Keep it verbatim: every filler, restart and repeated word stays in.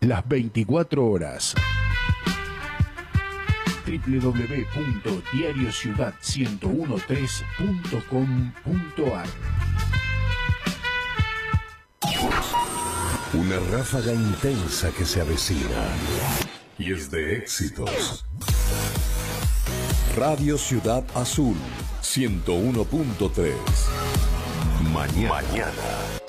las veinticuatro horas. doble u doble u doble u punto diario ciudad ciento trece punto com punto ar. Una ráfaga intensa que se avecina y es de éxitos. Radio Ciudad Azul ciento uno punto tres. Mañana. Mañana.